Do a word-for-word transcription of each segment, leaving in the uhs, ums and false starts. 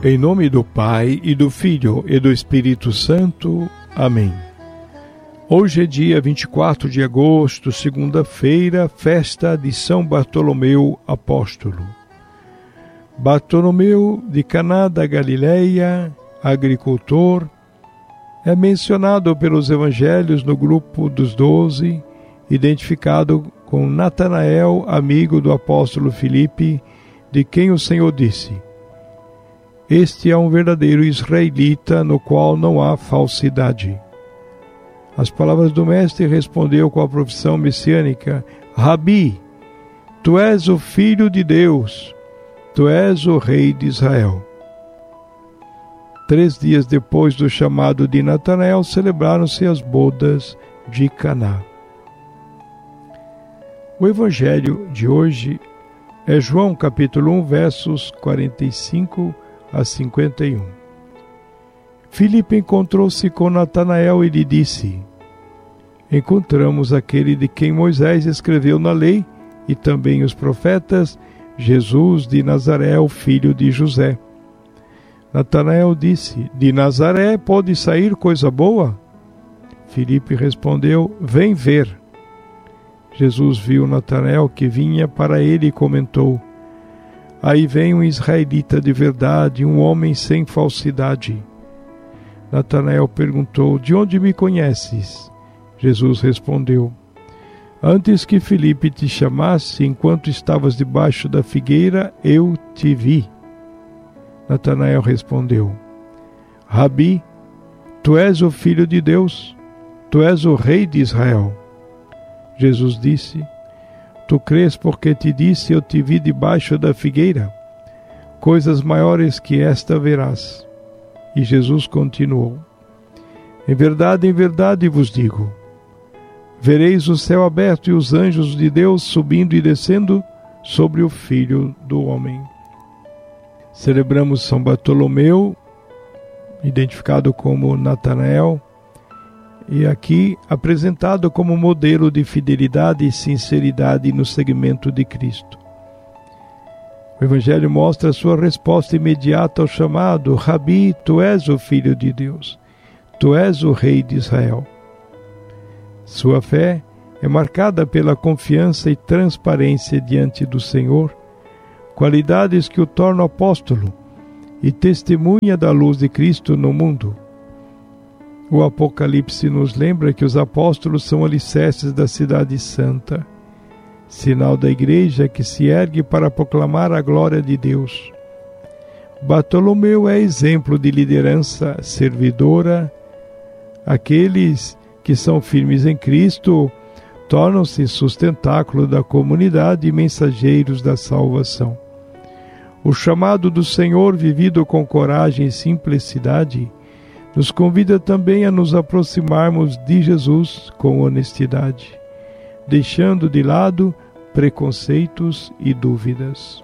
Em nome do Pai, e do Filho, e do Espírito Santo. Amém. Hoje é dia vinte e quatro de agosto, segunda-feira, festa de São Bartolomeu Apóstolo. Bartolomeu de Caná da Galileia, agricultor, é mencionado pelos evangelhos no grupo dos doze, identificado com Natanael, amigo do apóstolo Filipe, de quem o Senhor disse: Este é um verdadeiro israelita, no qual não há falsidade. As palavras do mestre respondeu com a profissão messiânica: Rabi, tu és o Filho de Deus, tu és o Rei de Israel. Três dias depois do chamado de Natanael, celebraram-se as bodas de Caná. O evangelho de hoje é João capítulo um, versos quarenta e cinco a cinquenta e um. Filipe encontrou-se com Natanael e lhe disse: Encontramos aquele de quem Moisés escreveu na lei e também os profetas, Jesus de Nazaré, o filho de José. Natanael disse: De Nazaré pode sair coisa boa? Filipe respondeu: Vem ver. Jesus viu Natanael que vinha para ele e comentou: Aí vem um israelita de verdade, um homem sem falsidade. Natanael perguntou: De onde me conheces? Jesus respondeu: Antes que Filipe te chamasse, enquanto estavas debaixo da figueira, eu te vi. Natanael respondeu: Rabi, tu és o Filho de Deus, tu és o Rei de Israel. Jesus disse: Tu crês porque te disse, eu te vi debaixo da figueira? Coisas maiores que esta verás. E Jesus continuou: Em verdade, em verdade vos digo, vereis o céu aberto e os anjos de Deus subindo e descendo sobre o Filho do Homem. Celebramos São Bartolomeu, identificado como Natanael, e aqui apresentado como modelo de fidelidade e sinceridade no seguimento de Cristo. O Evangelho mostra a sua resposta imediata ao chamado: Rabi, tu és o Filho de Deus, tu és o Rei de Israel. Sua fé é marcada pela confiança e transparência diante do Senhor, qualidades que o tornam apóstolo e testemunha da luz de Cristo no mundo. O Apocalipse nos lembra que os apóstolos são alicerces da cidade santa, sinal da igreja que se ergue para proclamar a glória de Deus. Bartolomeu é exemplo de liderança servidora. Aqueles que são firmes em Cristo tornam-se sustentáculo da comunidade e mensageiros da salvação. O chamado do Senhor, vivido com coragem e simplicidade, nos convida também a nos aproximarmos de Jesus com honestidade, deixando de lado preconceitos e dúvidas.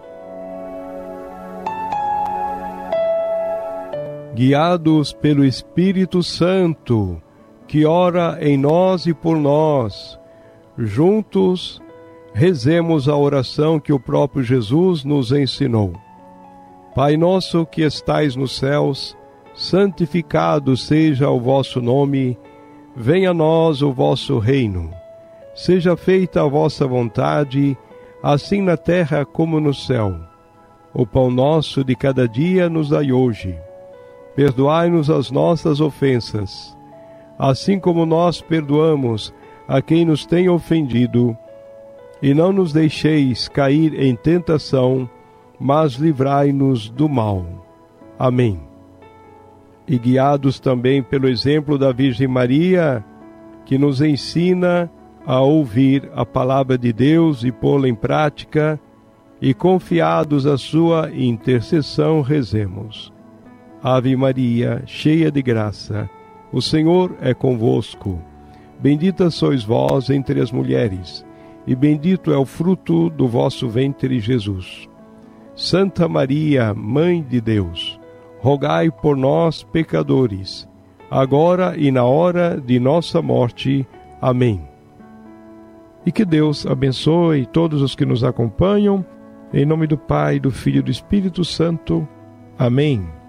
Guiados pelo Espírito Santo, que ora em nós e por nós, juntos rezemos a oração que o próprio Jesus nos ensinou. Pai nosso que estais nos céus, santificado seja o vosso nome, venha a nós o vosso reino. Seja feita a vossa vontade, assim na terra como no céu. O pão nosso de cada dia nos dai hoje. Perdoai-nos as nossas ofensas, assim como nós perdoamos a quem nos tem ofendido. E não nos deixeis cair em tentação, mas livrai-nos do mal. Amém. E guiados também pelo exemplo da Virgem Maria, que nos ensina a ouvir a palavra de Deus e pô-la em prática, e confiados à sua intercessão, rezemos. Ave Maria, cheia de graça, o Senhor é convosco. Bendita sois vós entre as mulheres, e bendito é o fruto do vosso ventre, Jesus. Santa Maria, Mãe de Deus, rogai por nós, pecadores, agora e na hora de nossa morte. Amém. E que Deus abençoe todos os que nos acompanham, em nome do Pai, do Filho e do Espírito Santo. Amém.